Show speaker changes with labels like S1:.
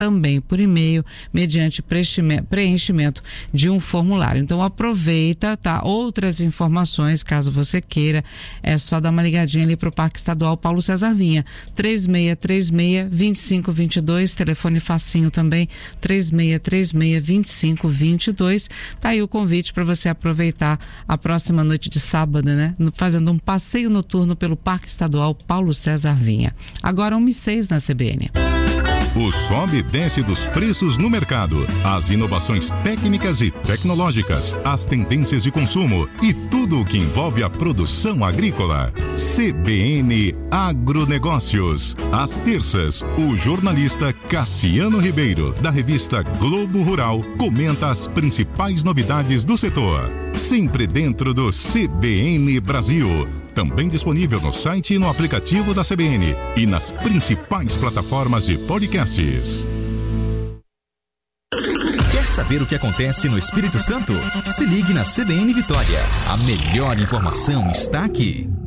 S1: também por e-mail, mediante preenchimento de um formulário. Então aproveita, tá? Outras informações, caso você queira, é só dar uma ligadinha ali para o Parque Estadual Paulo César Vinha, 3636-2522, telefone facinho também, 3636-2522. Tá aí o convite para você aproveitar a próxima noite de sábado, né? Fazendo um passeio noturno pelo Parque Estadual Paulo César Vinha. Agora 1h06 na CBN.
S2: O sobe e desce dos preços no mercado, as inovações técnicas e tecnológicas, as tendências de consumo e tudo o que envolve a produção agrícola. CBN Agronegócios. Às terças, o jornalista Cassiano Ribeiro, da revista Globo Rural, comenta as principais novidades do setor. Sempre dentro do CBN Brasil. Também disponível no site e no aplicativo da CBN e nas principais plataformas de podcasts.
S3: Quer saber o que acontece no Espírito Santo? Se ligue na CBN Vitória. A melhor informação está aqui.